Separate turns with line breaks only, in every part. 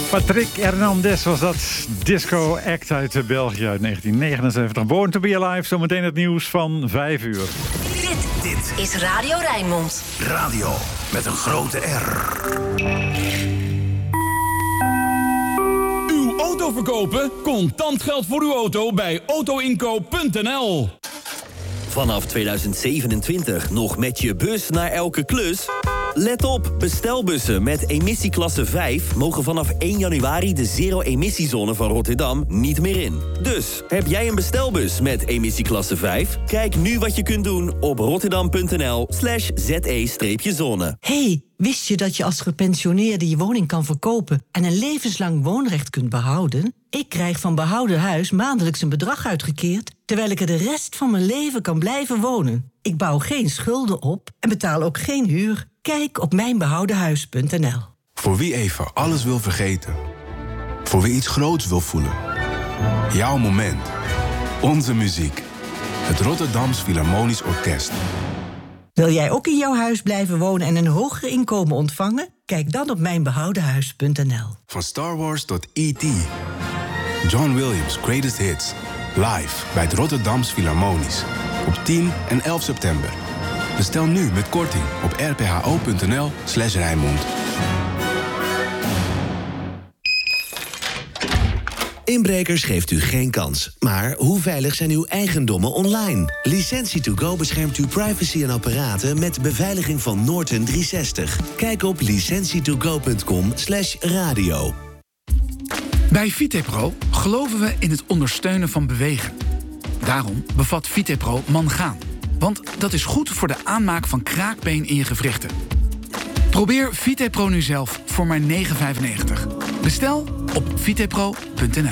Patrick Hernandez was dat, disco act uit België uit 1979. Born to be Alive, zometeen het nieuws van 5 uur.
Dit is Radio Rijnmond.
Radio met een grote R.
Uw auto verkopen? Contant geld voor uw auto bij autoinkoop.nl.
Vanaf 2027 nog met je bus naar elke klus? Let op, bestelbussen met emissieklasse 5 mogen vanaf 1 januari de zero-emissiezone van Rotterdam niet meer in. Dus, heb jij een bestelbus met emissieklasse 5? Kijk nu wat je kunt doen op rotterdam.nl/ze-zone.
Hey, wist je dat je als gepensioneerde je woning kan verkopen en een levenslang woonrecht kunt behouden? Ik krijg van Behouden Huis maandelijks een bedrag uitgekeerd, terwijl ik er de rest van mijn leven kan blijven wonen. Ik bouw geen schulden op en betaal ook geen huur. Kijk op mijnbehoudenhuis.nl.
Voor wie even alles wil vergeten. Voor wie iets groots wil voelen. Jouw moment. Onze muziek. Het Rotterdams Philharmonisch Orkest.
Wil jij ook in jouw huis blijven wonen en een hoger inkomen ontvangen? Kijk dan op mijnbehoudenhuis.nl.
Van Star Wars tot E.T. John Williams' Greatest Hits. Live bij het Rotterdams Philharmonisch. Op 10 en 11 september. Bestel nu met korting op rpho.nl/Rijnmond.
Inbrekers geeft u geen kans. Maar hoe veilig zijn uw eigendommen online? Licentie2Go beschermt uw privacy en apparaten met beveiliging van Norton 360. Kijk op licentie2go.com/radio.
Bij Vitepro geloven we in het ondersteunen van bewegen. Daarom bevat Vitepro mangaan. Want dat is goed voor de aanmaak van kraakbeen in je gewrichten. Probeer Vitepro nu zelf voor maar €9,95. Bestel op vitepro.nl.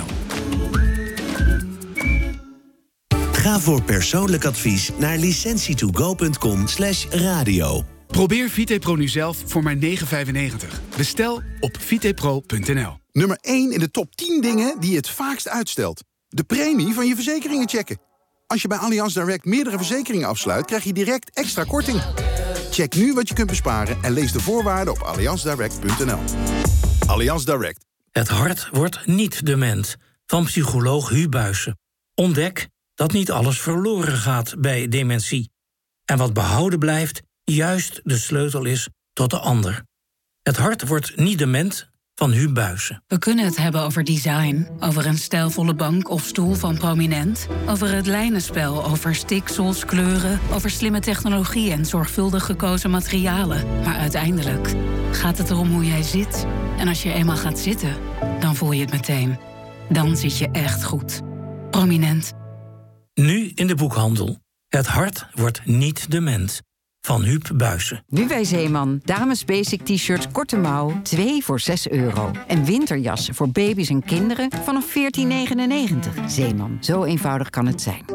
Ga voor persoonlijk advies naar licentie2go.com/radio.
Probeer Vitepro nu zelf voor maar €9,95. Bestel op vitepro.nl.
Nummer 1 in de top 10 dingen die je het vaakst uitstelt. De premie van je verzekeringen checken. Als je bij Allianz Direct meerdere verzekeringen afsluit, krijg je direct extra korting. Check nu wat je kunt besparen en lees de voorwaarden op allianzdirect.nl. Allianz Direct.
Het hart wordt niet dement. Van psycholoog Huub Buijsen. Ontdek dat niet alles verloren gaat bij dementie. En wat behouden blijft, juist de sleutel is tot de ander. Het hart wordt niet dement. Van Huub Buijsen.
We kunnen het hebben over design, over een stijlvolle bank of stoel van Prominent, over het lijnenspel, over stiksels, kleuren, over slimme technologie en zorgvuldig gekozen materialen. Maar uiteindelijk gaat het erom hoe jij zit. En als je eenmaal gaat zitten, dan voel je het meteen. Dan zit je echt goed. Prominent.
Nu in de boekhandel. Het hart wordt niet dement. Van Huub Buijsen.
Nu bij Zeeman. Dames basic t-shirts korte mouw, 2 voor €6. En winterjassen voor baby's en kinderen vanaf €14,99. Zeeman. Zo eenvoudig kan het zijn.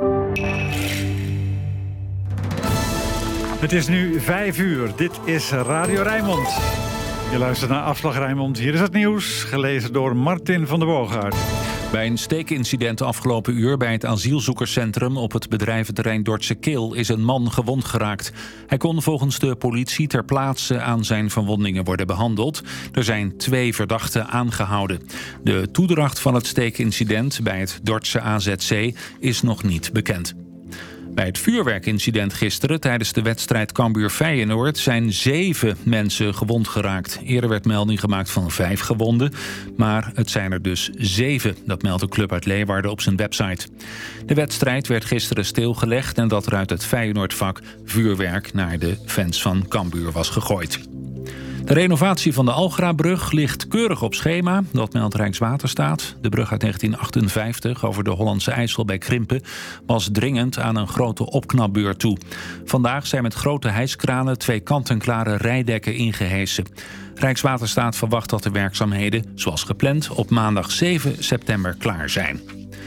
Het is nu 5 uur. Dit is Radio Rijnmond. Je luistert naar Afslag Rijnmond. Hier is het nieuws, gelezen door Martin van der Boogaard.
Bij een steekincident afgelopen uur bij het asielzoekerscentrum op het bedrijventerrein Dordtse Kil is een man gewond geraakt. Hij kon volgens de politie ter plaatse aan zijn verwondingen worden behandeld. Er zijn 2 verdachten aangehouden. De toedracht van het steekincident bij het Dordtse AZC is nog niet bekend. Bij het vuurwerkincident gisteren tijdens de wedstrijd Cambuur-Feyenoord zijn 7 mensen gewond geraakt. Eerder werd melding gemaakt van 5 gewonden, maar het zijn er dus 7. Dat meldt de club uit Leeuwarden op zijn website. De wedstrijd werd gisteren stilgelegd en dat er uit het Feyenoordvak vuurwerk naar de fans van Cambuur was gegooid. De renovatie van de Algrabrug ligt keurig op schema, dat meldt Rijkswaterstaat. De brug uit 1958 over de Hollandse IJssel bij Krimpen was dringend aan een grote opknapbeurt toe. Vandaag zijn met grote hijskranen 2 kant-en-klare rijdekken ingehesen. Rijkswaterstaat verwacht dat de werkzaamheden, zoals gepland, op maandag 7 september klaar zijn.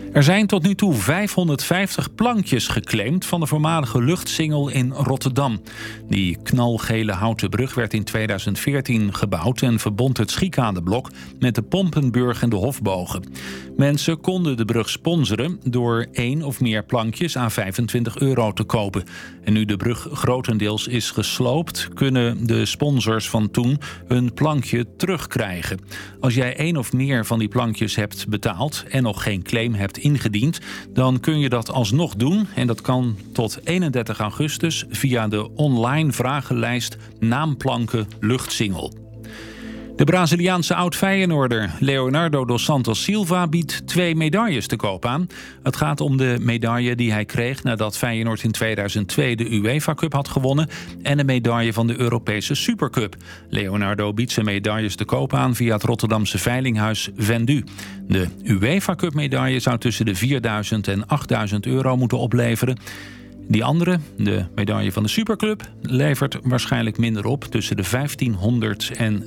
Er zijn tot nu toe 550 plankjes geclaimd van de voormalige luchtsingel in Rotterdam. Die knalgele houten brug werd in 2014 gebouwd en verbond het Schiekadeblok met de Pompenburg en de Hofbogen. Mensen konden de brug sponsoren door 1 of meer plankjes aan €25 te kopen. En nu de brug grotendeels is gesloopt, kunnen de sponsors van toen hun plankje terugkrijgen. Als jij 1 of meer van die plankjes hebt betaald en nog geen claim hebt ingediend, dan kun je dat alsnog doen. En dat kan tot 31 augustus via de online vragenlijst Naamplanken Luchtsingel. De Braziliaanse oud-Feyenoorder Leonardo dos Santos Silva biedt 2 medailles te koop aan. Het gaat om de medaille die hij kreeg nadat Feyenoord in 2002 de UEFA Cup had gewonnen en een medaille van de Europese Supercup. Leonardo biedt zijn medailles te koop aan via het Rotterdamse veilinghuis Vendu. De UEFA Cup medaille zou tussen de €4.000 en €8.000 moeten opleveren. Die andere, de medaille van de Superclub, levert waarschijnlijk minder op, tussen de €1.500 en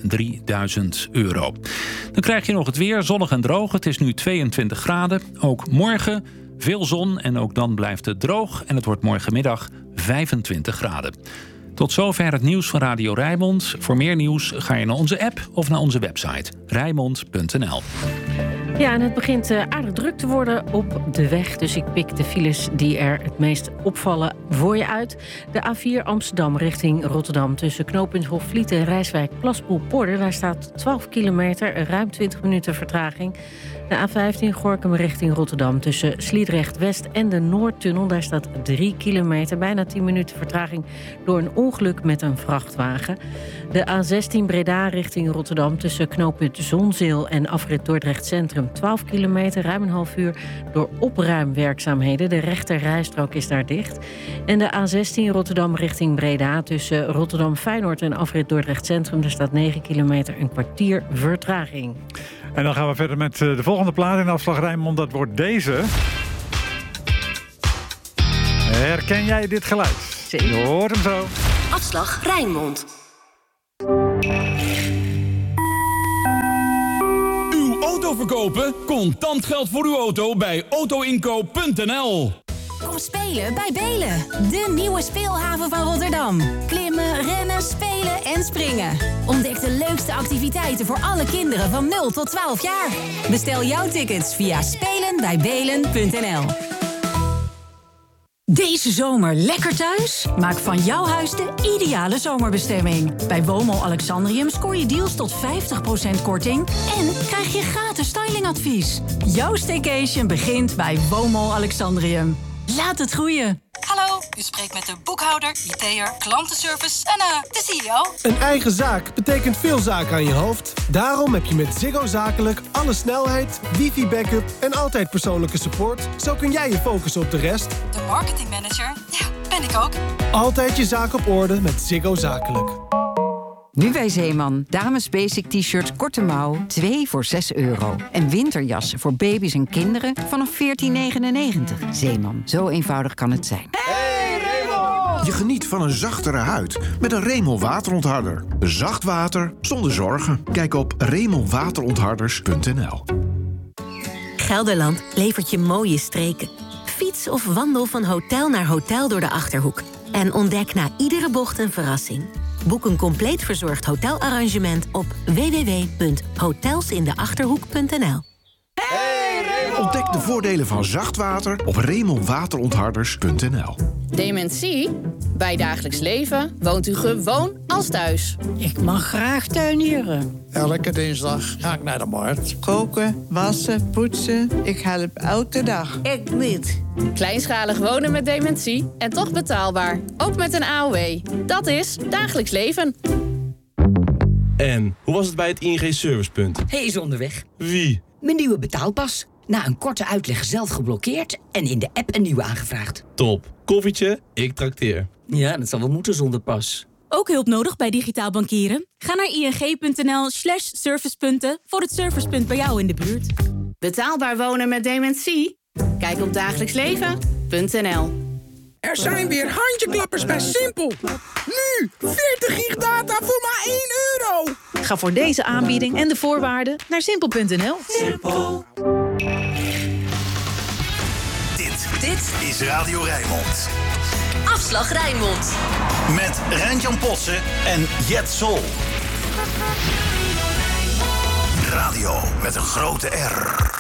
€3.000. Dan krijg je nog het weer, zonnig en droog. Het is nu 22 graden. Ook morgen veel zon en ook dan blijft het droog. En het wordt morgenmiddag 25 graden. Tot zover het nieuws van Radio Rijnmond. Voor meer nieuws ga je naar onze app of naar onze website rijnmond.nl.
Ja, en het begint aardig druk te worden op de weg. Dus ik pik de files die er het meest opvallen voor je uit. De A4 Amsterdam richting Rotterdam tussen knooppunt Hofvliet en Rijswijk-Plaspoel-Porder. Daar staat 12 kilometer, ruim 20 minuten vertraging. De A15 Gorinchem richting Rotterdam tussen Sliedrecht-West en de Noordtunnel. Daar staat 3 kilometer, bijna 10 minuten vertraging door een ongeluk met een vrachtwagen. De A16 Breda richting Rotterdam tussen knooppunt Zonzeel en afrit Dordrecht Centrum 12 kilometer, ruim een half uur door opruimwerkzaamheden. De rechter rijstrook is daar dicht. En de A16 Rotterdam richting Breda tussen Rotterdam Feyenoord en afrit Dordrecht Centrum. Daar staat 9 kilometer, een kwartier vertraging.
En dan gaan we verder met de volgende plaat in de afslag Rijnmond. Dat wordt deze. Herken jij dit geluid? Je hoort hem zo.
Afslag Rijnmond.
Uw auto verkopen? Contant geld voor uw auto bij autoinkoop.nl.
Kom spelen bij Belen, de nieuwe speelhaven van Rotterdam. Klimmen, rennen, spelen en springen. Ontdek de leukste activiteiten voor alle kinderen van 0 tot 12 jaar. Bestel jouw tickets via spelenbijbelen.nl. Deze zomer lekker thuis? Maak van jouw huis de ideale zomerbestemming. Bij Womo Alexandrium scoor je deals tot 50% korting en krijg je gratis stylingadvies. Jouw staycation begint bij Womo Alexandrium. Laat het groeien.
Hallo, u spreekt met de boekhouder, IT'er, klantenservice en de CEO.
Een eigen zaak betekent veel zaken aan je hoofd. Daarom heb je met Ziggo Zakelijk alle snelheid, wifi-backup en altijd persoonlijke support. Zo kun jij je focussen op de rest.
De marketingmanager, ja, ben ik ook.
Altijd je zaak op orde met Ziggo Zakelijk.
Nu bij Zeeman. Dames basic t-shirts korte mouw, 2 voor €6. En winterjassen voor baby's en kinderen vanaf $14,99. Zeeman, zo eenvoudig kan het zijn.
Je geniet van een zachtere huid met een Remel waterontharder. Zacht water zonder zorgen. Kijk op remelwaterontharders.nl.
Gelderland levert je mooie streken. Fiets of wandel van hotel naar hotel door de Achterhoek. En ontdek na iedere bocht een verrassing. Boek een compleet verzorgd hotelarrangement op www.hotelsindeachterhoek.nl.
Ontdek de voordelen van zacht water op remelwaterontharders.nl.
Dementie? Bij dagelijks leven woont u gewoon als thuis.
Ik mag graag tuinieren.
Elke dinsdag ga ik naar de markt.
Koken, wassen, poetsen. Ik help elke dag.
Ik niet.
Kleinschalig wonen met dementie en toch betaalbaar. Ook met een AOW. Dat is dagelijks leven.
En hoe was het bij het ING Servicepunt?
Hij is onderweg.
Wie?
Mijn nieuwe betaalpas. Na een korte uitleg zelf geblokkeerd en in de app een nieuwe aangevraagd.
Top. Koffietje, ik trakteer.
Ja, dat zal wel moeten zonder pas.
Ook hulp nodig bij digitaal bankieren? Ga naar ing.nl/servicepunten voor het servicepunt bij jou in de buurt.
Betaalbaar wonen met dementie? Kijk op dagelijksleven.nl.
Er zijn weer handjeklappers bij Simpel. Nu 40 gig data voor maar €1.
Ga voor deze aanbieding en de voorwaarden naar simpel.nl.
Simpel.
Dit
is Radio Rijnmond.
Afslag Rijnmond.
Met Rijntjan Potsen en Jet Sol. Radio met een grote R.